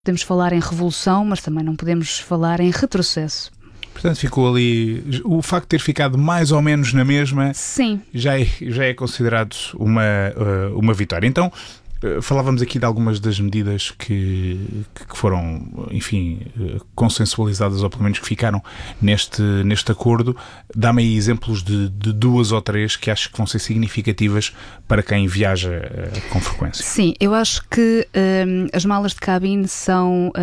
Podemos falar em revolução, mas também não podemos falar em retrocesso. Portanto, ficou ali. O facto de ter ficado mais ou menos na mesma. Sim. Já é considerado uma vitória. Então, falávamos aqui de algumas das medidas que foram, enfim, consensualizadas, ou pelo menos que ficaram neste acordo. Dá-me aí exemplos de duas ou três que acho que vão ser significativas para quem viaja com frequência. Sim, eu acho que as malas de cabine são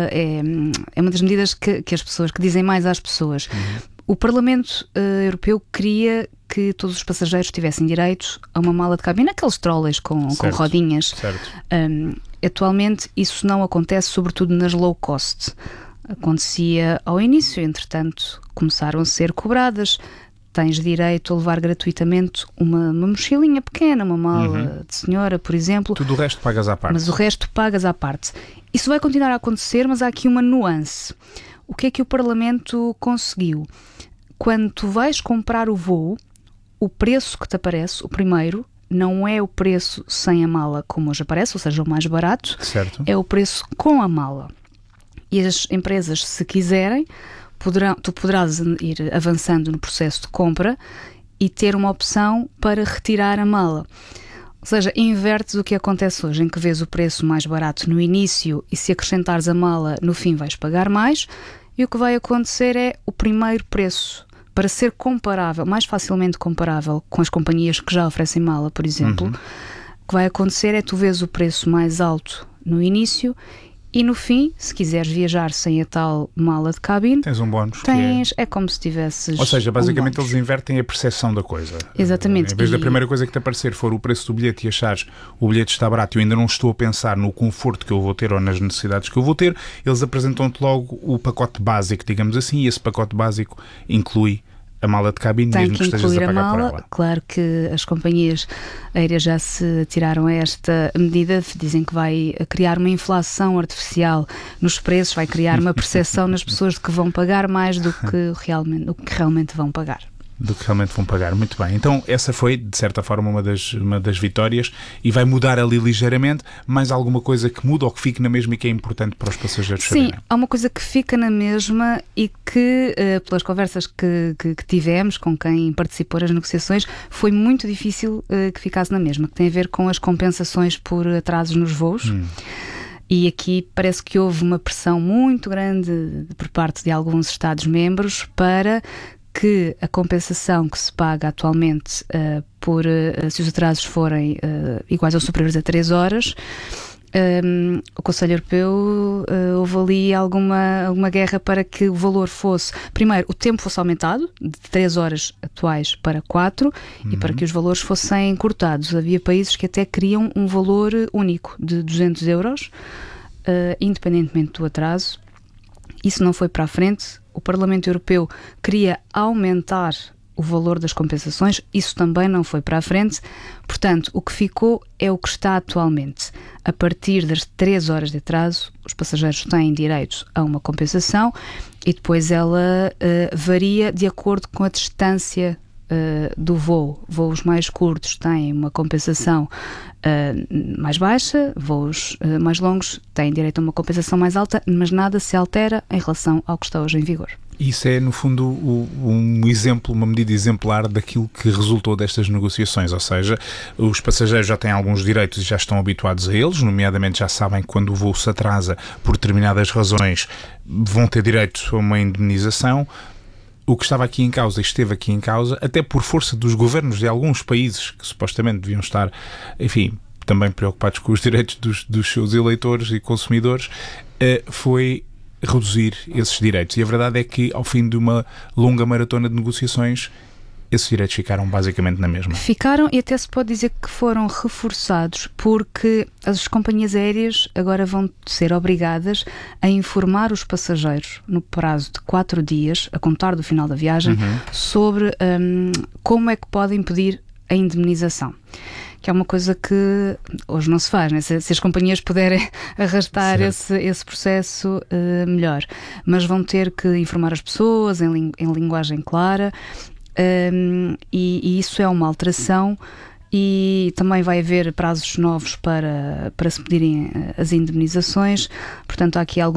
é uma das medidas que as pessoas, que dizem mais às pessoas. O Parlamento Europeu queria que todos os passageiros tivessem direito a uma mala de cabine, aqueles trolleys com rodinhas. Certo. Atualmente isso não acontece, sobretudo nas low cost. Acontecia ao início, entretanto começaram a ser cobradas. Tens direito a levar gratuitamente uma mochilinha pequena, uma mala de senhora, por exemplo. Tudo o resto pagas à parte. Mas o resto pagas à parte. Isso vai continuar a acontecer, mas há aqui uma nuance. O que é que o Parlamento conseguiu? Quando tu vais comprar o voo, o preço que te aparece, o primeiro, não é o preço sem a mala como hoje aparece, ou seja, o mais barato. Certo. É o preço com a mala. E as empresas, se quiserem, tu poderás ir avançando no processo de compra e ter uma opção para retirar a mala. Ou seja, invertes o que acontece hoje, em que vês o preço mais barato no início e se acrescentares a mala, no fim vais pagar mais, e o que vai acontecer é o primeiro preço, para ser comparável, mais facilmente comparável com as companhias que já oferecem mala, por exemplo. O que vai acontecer é tu vês o preço mais alto no início e no fim, se quiseres viajar sem a tal mala de cabine, tens um bónus. É como se tivesses. Ou seja, basicamente eles invertem a percepção da coisa. Exatamente. Em vez da primeira coisa que te aparecer for o preço do bilhete e achares o bilhete está barato e eu ainda não estou a pensar no conforto que eu vou ter ou nas necessidades que eu vou ter, eles apresentam-te logo o pacote básico, digamos assim, e esse pacote básico inclui a mala de cabine, mesmo que estejas a pagar por ela. Claro que as companhias aéreas já se atiraram a esta medida, dizem que vai criar uma inflação artificial nos preços, vai criar uma percepção nas pessoas de que vão pagar mais do que realmente vão pagar. Muito bem. Então essa foi, de certa forma, uma das vitórias e vai mudar ali ligeiramente. Mais alguma coisa que muda ou que fique na mesma e que é importante para os passageiros saberem? Sim, há uma coisa que fica na mesma e que, pelas conversas que tivemos com quem participou das negociações, foi muito difícil que ficasse na mesma, que tem a ver com as compensações por atrasos nos voos. E aqui parece que houve uma pressão muito grande por parte de alguns Estados-membros para que a compensação que se paga atualmente se os atrasos forem iguais ou superiores a 3 horas, o Conselho Europeu houve ali alguma guerra para que o valor fosse, primeiro, o tempo fosse aumentado de 3 horas atuais para 4 e para que os valores fossem cortados. Havia países que até queriam um valor único de 200 euros, independentemente do atraso. Isso não foi para a frente. O Parlamento Europeu queria aumentar o valor das compensações, isso também não foi para a frente. Portanto, o que ficou é o que está atualmente. A partir das 3 horas de atraso, os passageiros têm direito a uma compensação e depois ela varia de acordo com a distância do voo. Voos mais curtos têm uma compensação mais baixa, voos mais longos têm direito a uma compensação mais alta, mas nada se altera em relação ao que está hoje em vigor. Isso é, no fundo, um exemplo, uma medida exemplar daquilo que resultou destas negociações, ou seja, os passageiros já têm alguns direitos e já estão habituados a eles, nomeadamente já sabem que quando o voo se atrasa por determinadas razões vão ter direito a uma indemnização. O que estava aqui em causa e esteve aqui em causa, até por força dos governos de alguns países que supostamente deviam estar, enfim, também preocupados com os direitos dos seus eleitores e consumidores, foi reduzir esses direitos. E a verdade é que, ao fim de uma longa maratona de negociações, esses direitos ficaram basicamente na mesma. Ficaram e até se pode dizer que foram reforçados, porque as companhias aéreas agora vão ser obrigadas a informar os passageiros no prazo de 4 dias, a contar do final da viagem, sobre como é que podem pedir a indemnização. Que é uma coisa que hoje não se faz, né? Se as companhias puderem arrastar esse processo, melhor. Mas vão ter que informar as pessoas em linguagem clara, e isso é uma alteração e também vai haver prazos novos para se pedirem as indemnizações. Portanto, há aqui